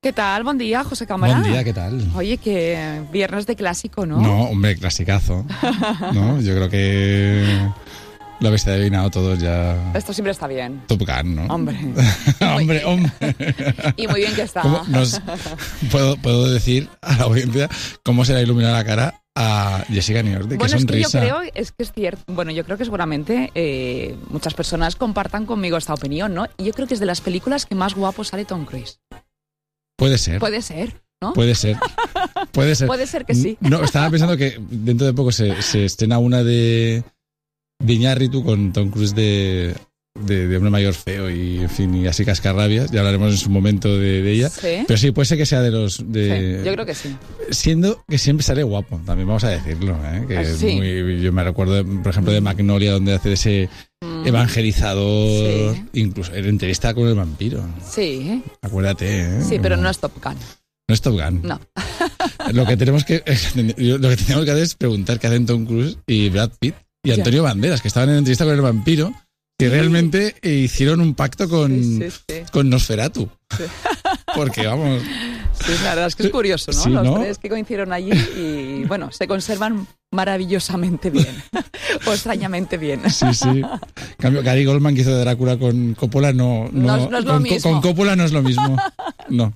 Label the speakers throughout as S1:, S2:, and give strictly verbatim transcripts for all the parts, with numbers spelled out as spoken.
S1: ¿Qué tal? Buen día, José Cámara.
S2: Buen día, ¿qué tal?
S1: Oye, que viernes de clásico, ¿no?
S2: No, hombre, clasicazo. ¿No? Yo creo que lo habéis adivinado todos ya.
S1: Esto siempre está bien.
S2: Top Gun, ¿no?
S1: Hombre.
S2: hombre, hombre.
S1: Y muy bien que está.
S2: ¿Cómo nos, puedo, puedo decir a la audiencia cómo se le ha iluminado la cara a Jessica Niort, de qué
S1: bueno,
S2: sonrisa.
S1: Es que yo creo, es que es cierto, bueno, yo creo que seguramente eh, muchas personas compartan conmigo esta opinión, ¿no? Y yo creo que es de las películas que más guapo sale Tom Cruise.
S2: Puede ser.
S1: Puede ser, ¿no?
S2: Puede ser. Puede ser.
S1: Puede ser que sí.
S2: No, estaba pensando que dentro de poco se, se estrena una de, de Iñárritu con Tom Cruise de, de, de hombre mayor feo y, en fin, y así cascarrabias. Ya hablaremos en su momento de, de ella.
S1: ¿Sí?
S2: Pero sí, puede ser que sea de los... De,
S1: sí, yo creo que sí.
S2: Siendo que siempre sale guapo, también vamos a decirlo. ¿eh? Que es
S1: sí.
S2: muy, yo me recuerdo, por ejemplo, de Magnolia, donde hace ese mm. evangelizador, sí. Incluso en entrevista con el vampiro.
S1: Sí.
S2: Acuérdate. ¿eh?
S1: Sí, pero no es Top Gun.
S2: No es Top Gun.
S1: No.
S2: Lo que tenemos que lo que tenemos que hacer es preguntar qué hacen Tom Cruise y Brad Pitt y Antonio ya. Banderas, que estaban en entrevista con el vampiro, que sí. realmente hicieron un pacto con, sí, sí, sí. con Nosferatu. Sí. Porque, vamos...
S1: Sí, la verdad es que es curioso, ¿no?
S2: Sí,
S1: Los
S2: ¿no?
S1: tres que coincidieron allí y, bueno, se conservan maravillosamente bien. O extrañamente bien.
S2: Sí, sí. En cambio, Gary Goldman, que hizo de Drácula con Coppola, no... no,
S1: no, no es lo
S2: con,
S1: mismo.
S2: Con Coppola no es lo mismo. No.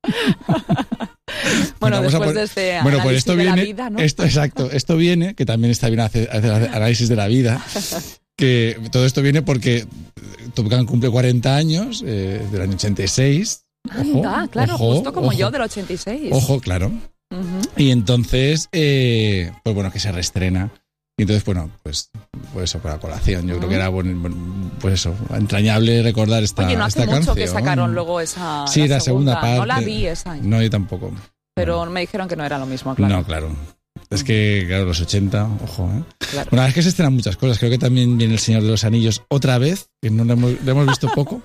S1: Bueno, después
S2: por,
S1: de este
S2: bueno,
S1: análisis
S2: pues esto
S1: de
S2: viene,
S1: la vida, ¿no?
S2: Esto, exacto, esto viene, que también está bien hacer, hacer análisis de la vida, que todo esto viene porque Top Gun cumple cuarenta años, eh, del año ochenta y seis. Ojo,
S1: ah, claro,
S2: ojo,
S1: justo como
S2: ojo,
S1: yo del ochenta y seis.
S2: Ojo, claro. Uh-huh. Y entonces, eh, pues bueno, que se reestrena. Y entonces, bueno, pues, pues eso, por la colación. Yo uh-huh. creo que era, bueno, pues eso, entrañable recordar esta,
S1: Oye, no hace
S2: esta
S1: mucho
S2: canción.
S1: Que sacaron luego esa
S2: Sí, la, la segunda, segunda parte.
S1: No la vi esa.
S2: No, yo tampoco.
S1: Pero bueno. Me dijeron que no era lo mismo, claro.
S2: No, claro. Es que, claro, los ochenta, ojo, ¿eh?
S1: Claro.
S2: Bueno, es que se estrenan muchas cosas. Creo que también viene El Señor de los Anillos otra vez, que no lo hemos, lo hemos visto poco.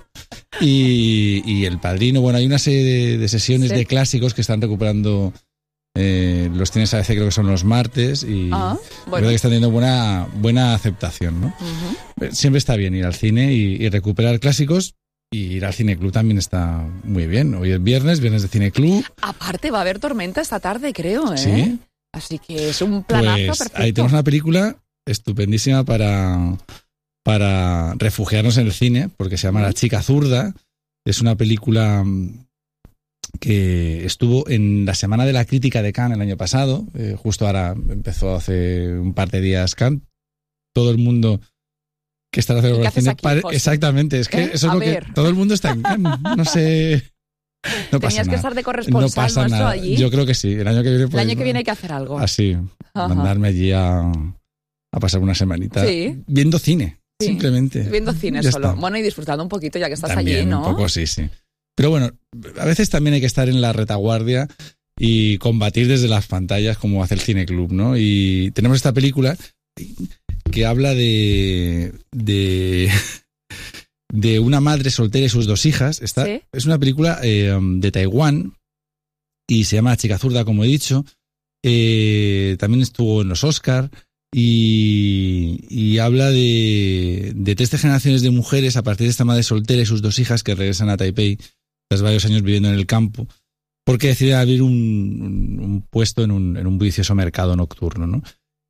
S2: Y, y El Padrino. Bueno, hay una serie de, de sesiones ¿sí? de clásicos que están recuperando eh, los cines A B C, creo que son los martes. Y
S1: ah, bueno.
S2: creo que están teniendo buena, buena aceptación, ¿no? Uh-huh. Siempre está bien ir al cine y, y recuperar clásicos. Y ir al Cineclub también está muy bien. Hoy es viernes, viernes de Cineclub.
S1: Aparte va a haber tormenta esta tarde, creo, ¿eh?
S2: Sí.
S1: Así que es un planazo
S2: pues
S1: perfecto.
S2: Ahí tenemos una película estupendísima para, para refugiarnos en el cine, porque se llama ¿Mm? La chica zurda. Es una película que estuvo en la Semana de la Crítica de Cannes el año pasado. Eh, justo ahora empezó hace un par de días Cannes. Todo el mundo que está haciendo
S1: el cine.
S2: Aquí, pare... Exactamente, es que
S1: ¿Eh?
S2: eso es
S1: a
S2: lo
S1: ver.
S2: que todo el mundo está en Cannes. No sé... No pasa
S1: Tenías
S2: nada.
S1: que estar de corresponsal
S2: no pasa
S1: nuestro
S2: nada.
S1: allí.
S2: Yo creo que sí. El año que viene, pues,
S1: el año que viene hay que hacer algo.
S2: Así, Ajá. mandarme allí a, a pasar una semanita
S1: sí.
S2: viendo cine,
S1: sí.
S2: simplemente.
S1: Viendo cine
S2: ya
S1: solo.
S2: Está.
S1: Bueno, y disfrutando un poquito ya que estás
S2: también,
S1: allí, ¿no?
S2: Un poco, sí, sí. Pero bueno, a veces también hay que estar en la retaguardia y combatir desde las pantallas como hace el Cineclub, ¿no? Y tenemos esta película que habla de... de de una madre soltera y sus dos hijas. Está,
S1: ¿Sí?
S2: Es una película eh, de Taiwán y se llama La chica zurda, como he dicho. Eh, también estuvo en los Oscar y, y habla de, de tres generaciones de mujeres a partir de esta madre soltera y sus dos hijas que regresan a Taipei tras varios años viviendo en el campo porque deciden abrir un, un, un puesto en un, en un bullicioso mercado nocturno, ¿no?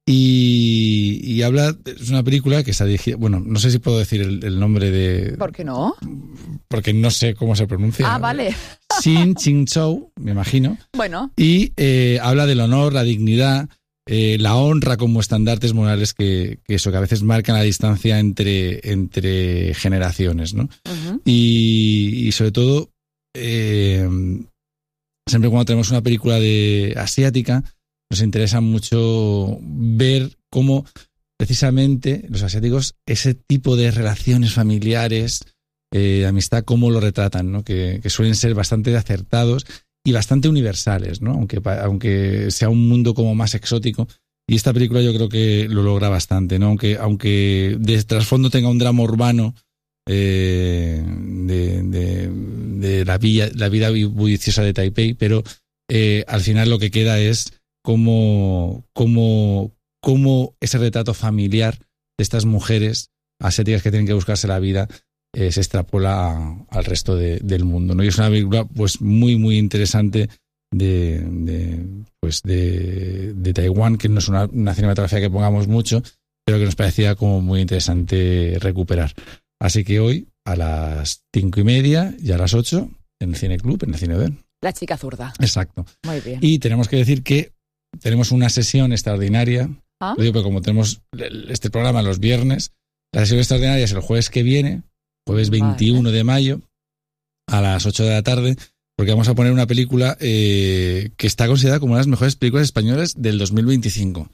S2: Y, y habla, es una película que está dirigida, bueno, no sé si puedo decir el, el nombre de...
S1: ¿Por qué no?
S2: Porque no sé cómo se pronuncia.
S1: Ah, vale.
S2: Xin Ching Chou, me imagino.
S1: Bueno.
S2: Y eh, habla del honor, la dignidad, eh, la honra como estandartes morales que, que eso, que a veces marcan la distancia entre, entre generaciones, ¿no? Uh-huh. Y, y sobre todo, eh, siempre cuando tenemos una película de asiática, nos interesa mucho ver cómo precisamente los asiáticos, ese tipo de relaciones familiares, eh, amistad, cómo lo retratan, ¿no? Que, que suelen ser bastante acertados y bastante universales, ¿no? Aunque, aunque sea un mundo como más exótico. Y esta película yo creo que lo logra bastante, ¿no? Aunque, aunque de trasfondo tenga un drama urbano eh, de, de, de la, villa, la vida bulliciosa de Taipei, pero eh, al final lo que queda es cómo, cómo, cómo ese retrato familiar de estas mujeres asiáticas que tienen que buscarse la vida eh, se extrapola a, al resto de, del mundo, ¿no? Y es una película pues muy, muy interesante de, de, pues de, de Taiwán, que no es una, una cinematografía que pongamos mucho, pero que nos parecía como muy interesante recuperar. Así que hoy, a las cinco y media y a las ocho, en el Cine Club, en el Cine Odeón.
S1: La chica zurda.
S2: Exacto.
S1: Muy bien.
S2: Y tenemos que decir que tenemos una sesión extraordinaria. ¿Ah? Lo digo porque como tenemos este programa los viernes, la sesión extraordinaria es el jueves que viene, jueves veintiuno vale. de mayo, a las ocho de la tarde, porque vamos a poner una película eh, que está considerada como una de las mejores películas españolas del dos mil veinticinco.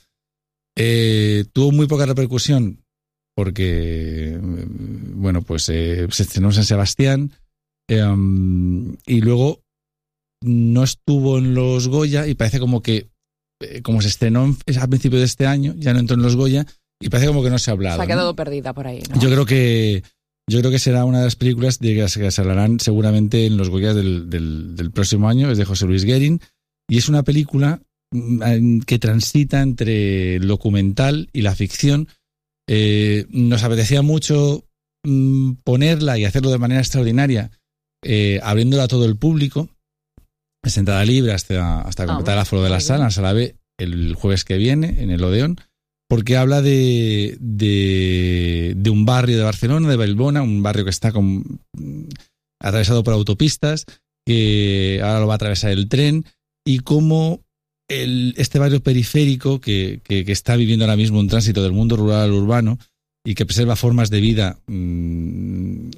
S2: Eh, tuvo muy poca repercusión porque, bueno, pues eh, se estrenó en San Sebastián eh, um, y luego no estuvo en los Goya y parece como que, eh, como se estrenó a principios de este año, ya no entró en los Goya y parece como que no se ha hablado.
S1: Se ha quedado
S2: ¿no?
S1: perdida por ahí, ¿no?
S2: Yo creo que yo creo que será una de las películas de las que se hablarán seguramente en los Goya del, del, del próximo año, es de José Luis Guerin, y es una película que transita entre el documental y la ficción. Eh, nos apetecía mucho mm, ponerla y hacerlo de manera extraordinaria, eh, abriéndola a todo el público, sentada libre hasta, hasta completar el aforo de la sala, a la B, el jueves que viene en el Odeón, porque habla de, de, de un barrio de Barcelona, de Vallbona, un barrio que está con, atravesado por autopistas, que ahora lo va a atravesar el tren, y cómo el, este barrio periférico que, que, que está viviendo ahora mismo un tránsito del mundo rural al urbano y que preserva formas de vida mmm,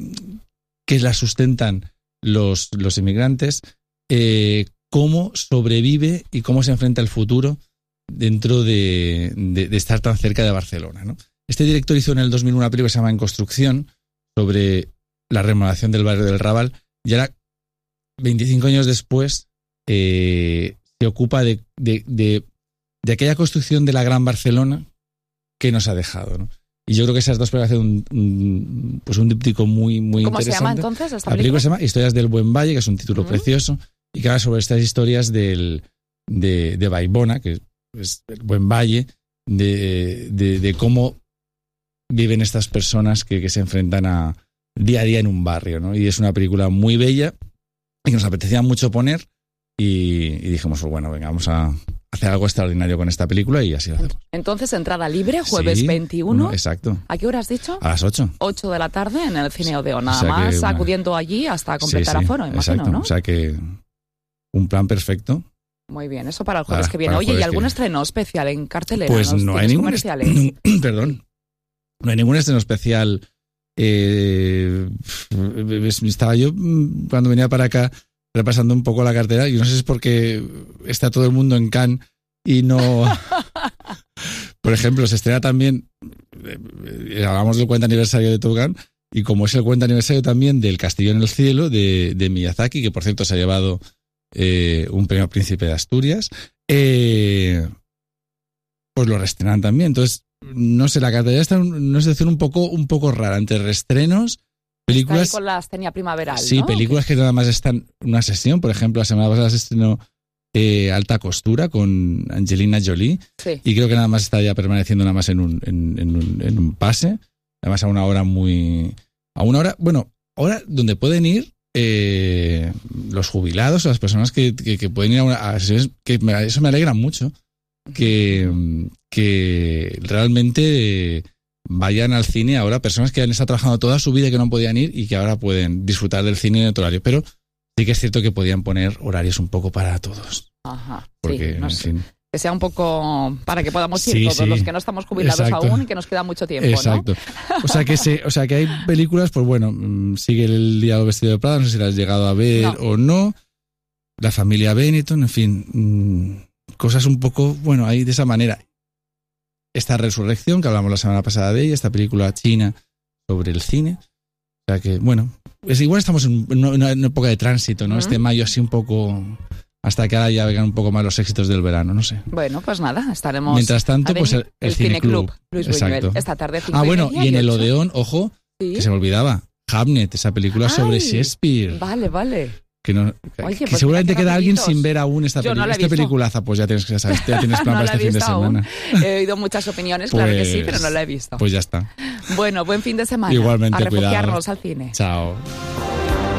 S2: que la sustentan los, los inmigrantes, eh, cómo sobrevive y cómo se enfrenta al futuro dentro de, de, de estar tan cerca de Barcelona, ¿no? Este director hizo en el dos mil uno una película que se llama En Construcción, sobre la remodelación del barrio del Raval, y ahora, veinticinco años después, eh, se ocupa de, de, de, de aquella construcción de la Gran Barcelona que nos ha dejado, ¿no? Y yo creo que esas dos películas hacen un, un, pues un díptico muy, muy
S1: ¿Cómo
S2: interesante.
S1: ¿Cómo se llama entonces esta
S2: película? La película se llama Historias del Buen Valle, que es un título uh-huh. precioso, y que habla sobre estas historias del, de, de Vallbona, que es el Buen Valle, de, de, de cómo viven estas personas que, que se enfrentan a día a día en un barrio, ¿no? Y es una película muy bella y que nos apetecía mucho poner y, y dijimos, pues bueno, venga, vamos a hacer algo extraordinario con esta película y así lo hacemos.
S1: Entonces, entrada libre, jueves
S2: sí,
S1: veintiuno.
S2: Exacto.
S1: ¿A qué hora has dicho?
S2: A las ocho.
S1: ocho de la tarde en el Cine Odeón, nada
S2: o sea
S1: más
S2: una...
S1: acudiendo allí hasta completar
S2: sí, sí,
S1: aforo, imagino,
S2: exacto.
S1: ¿no?
S2: O sea que un plan perfecto.
S1: Muy bien, eso para el jueves
S2: para,
S1: que viene. Oye, ¿y algún
S2: que...
S1: estreno especial en cartelera?
S2: Pues no hay ningún
S1: comerciales?
S2: Est... Perdón. No hay ningún estreno especial. Eh... Estaba yo cuando venía para acá repasando un poco la cartera y no sé si es porque está todo el mundo en Cannes y no... Por ejemplo, se estrena también, eh, hablamos del cuarenta aniversario de Top Gun, y como es el cuarenta aniversario también del Castillo en el Cielo de, de Miyazaki, que por cierto se ha llevado eh, un premio Príncipe de Asturias, eh, pues lo reestrenan también. Entonces, no sé, la cartelera está en una situación un poco, un poco rara, entre reestrenos, películas...
S1: Está ahí con la escena primaveral,
S2: Sí,
S1: ¿no?
S2: películas que nada más están en una sesión. Por ejemplo, la semana pasada se estrenó eh, Alta Costura con Angelina Jolie,
S1: sí.
S2: Y creo que nada más está ya permaneciendo nada más en un, en, en un, en un pase, además a una hora muy... A una hora, bueno, hora donde pueden ir eh, los jubilados o las personas que, que, que pueden ir a, una, a sesiones, que me, eso me alegra mucho, que, que realmente vayan al cine ahora personas que han estado trabajando toda su vida y que no podían ir y que ahora pueden disfrutar del cine en otro horario, pero sí que es cierto que podían poner horarios un poco para todos.
S1: Ajá,
S2: porque,
S1: sí, no
S2: en
S1: sé.
S2: fin...
S1: Que sea un poco para que podamos ir
S2: sí,
S1: todos
S2: sí.
S1: los que no estamos jubilados
S2: Exacto.
S1: aún y que nos queda mucho tiempo,
S2: Exacto.
S1: ¿no?
S2: O sea que se, o sea que hay películas, pues bueno, sigue El Diablo Vestido de Prada, no sé si la has llegado a ver
S1: no.
S2: o no. La familia Benetton, en fin, mmm, cosas un poco, bueno, ahí de esa manera. Esta Resurrección, que hablamos la semana pasada de ella, esta película china sobre el cine. O sea que, bueno, es igual estamos en una, en una época de tránsito, ¿no? Uh-huh. Este mayo así un poco... Hasta que ahora ya vengan un poco más los éxitos del verano, no sé.
S1: Bueno, pues nada, estaremos...
S2: Mientras tanto, pues el, el,
S1: el
S2: Cine,
S1: Cine Club,
S2: Club.
S1: Luis
S2: Exacto.
S1: Buñuel, esta tarde cinco
S2: Ah, bueno,
S1: y, media
S2: y en
S1: y
S2: el
S1: ocho.
S2: Odeón, ojo,
S1: ¿Sí?
S2: que se me olvidaba, Hamnet, esa película
S1: Ay,
S2: sobre Shakespeare.
S1: Vale, vale.
S2: Que, no,
S1: Oye,
S2: que
S1: pues
S2: seguramente
S1: mira, qué
S2: queda alguien
S1: rapiditos.
S2: sin ver aún esta,
S1: Yo
S2: peli
S1: no la he
S2: esta
S1: visto.
S2: peliculaza. Pues ya tienes, ya sabes, ya tienes plan
S1: No
S2: para
S1: la he
S2: este fin de
S1: visto aún.
S2: semana.
S1: He oído muchas opiniones, claro que sí, pero no la he visto.
S2: Pues ya está.
S1: Bueno, buen fin de semana.
S2: Igualmente,
S1: a refugiarnos
S2: cuidado.
S1: al cine.
S2: Chao.